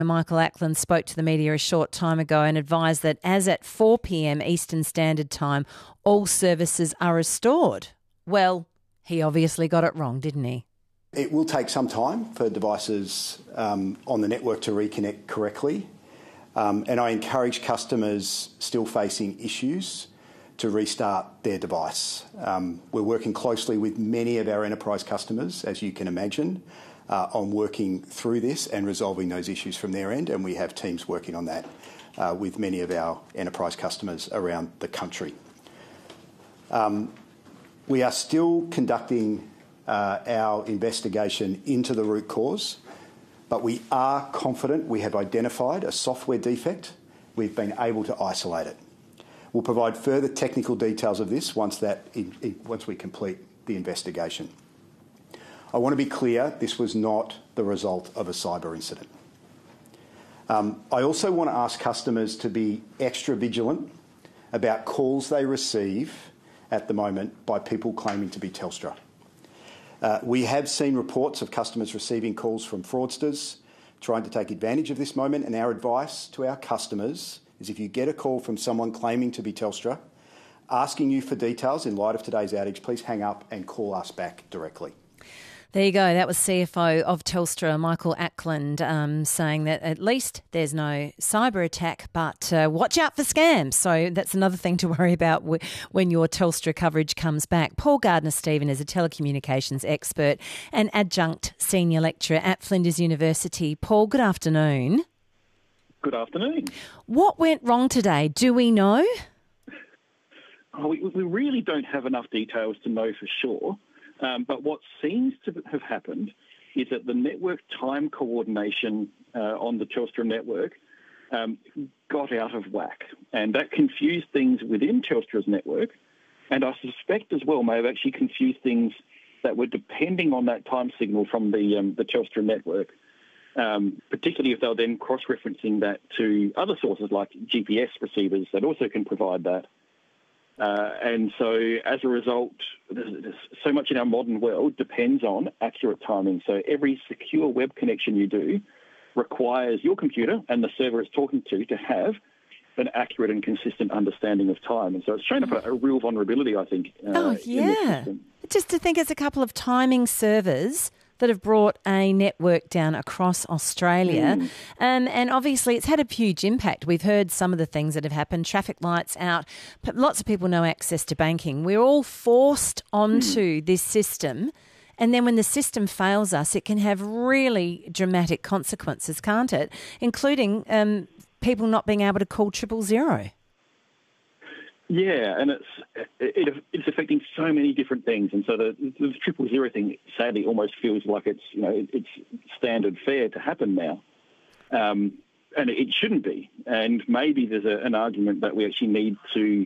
Michael Ackland spoke to the media a short time ago and advised that as at 4 p.m. Eastern Standard Time, all services are restored. Well, he obviously got it wrong, didn't he? It will take some time for devices on the network to reconnect correctly. And I encourage customers still facing issues to restart their device. We're working closely with many of our enterprise customers, as you can imagine, on working through this and resolving those issues from their end, and we have teams working on that with many of our enterprise customers around the country. We are still conducting our investigation into the root cause, but we are confident we have identified a software defect. We've been able to isolate it. We'll provide further technical details of this once we complete the investigation. I want to be clear, this was not the result of a cyber incident. I also want to ask customers to be extra vigilant about calls they receive at the moment by people claiming to be Telstra. We have seen reports of customers receiving calls from fraudsters trying to take advantage of this moment, and our advice to our customers is if you get a call from someone claiming to be Telstra, asking you for details in light of today's outage, please hang up and call us back directly. There you go. That was CFO of Telstra, Michael Ackland, saying that at least there's no cyber attack, but watch out for scams. So that's another thing to worry about when your Telstra coverage comes back. Paul Gardner-Stephen is a telecommunications expert and adjunct senior lecturer at Flinders University. Paul, good afternoon. Good afternoon. What went wrong today? Do we know? We really don't have enough details to know for sure. But what seems to have happened is that the network time coordination on the Telstra network got out of whack, and that confused things within Telstra's network, and I suspect as well may have actually confused things that were depending on that time signal from the Telstra network, particularly if they were then cross-referencing that to other sources like GPS receivers that also can provide that. And so as a result, there's so much in our modern world depends on accurate timing. So every secure web connection you do requires your computer and the server it's talking to have an accurate and consistent understanding of time. And so it's shown up a real vulnerability, I think. In the system. Just to think, it's a couple of timing servers that have brought a network down across Australia. And obviously it's had a huge impact. We've heard some of the things that have happened, traffic lights out, but lots of people no access to banking. We're all forced onto this system. And then when the system fails us, it can have really dramatic consequences, can't it? Including people not being able to call 000. Yeah, and it's affecting so many different things, and so the 000 thing sadly almost feels like it's standard fare to happen now, and it shouldn't be. And maybe there's an argument that we actually need to,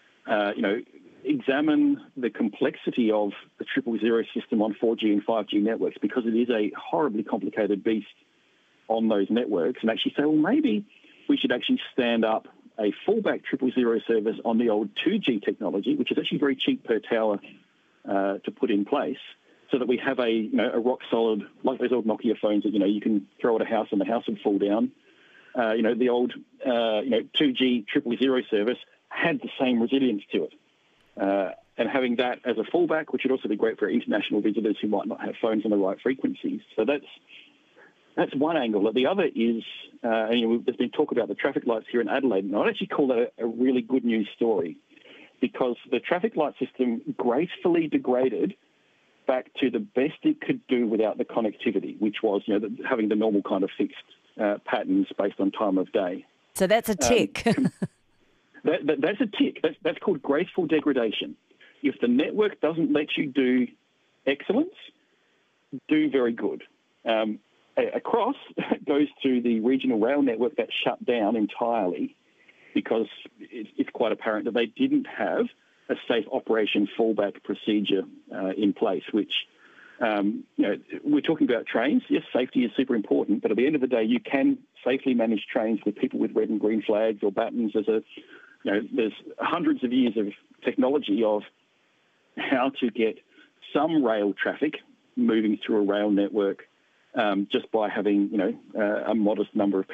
examine the complexity of the 000 system on 4G and 5G networks, because it is a horribly complicated beast on those networks, and actually say, well, maybe we should actually stand up a fallback 000 service on the old 2G technology, which is actually very cheap per tower to put in place, so that we have a rock solid, like those old Nokia phones that you can throw at a house and the house would fall down. The old 2G 000 service had the same resilience to it, and having that as a fallback, which would also be great for international visitors who might not have phones on the right frequencies. So that's one angle. The other is, there's been talk about the traffic lights here in Adelaide, and I'd actually call that a really good news story, because the traffic light system gracefully degraded back to the best it could do without the connectivity, which was having the normal kind of fixed patterns based on time of day. So that's a tick. That's a tick. That's called graceful degradation. If the network doesn't let you do excellence, do very good. Across goes to the regional rail network that shut down entirely because it's quite apparent that they didn't have a safe operation fallback procedure in place, which, we're talking about trains. Yes, safety is super important, but at the end of the day, you can safely manage trains with people with red and green flags or battens. There's hundreds of years of technology of how to get some rail traffic moving through a rail network just by having, a modest number of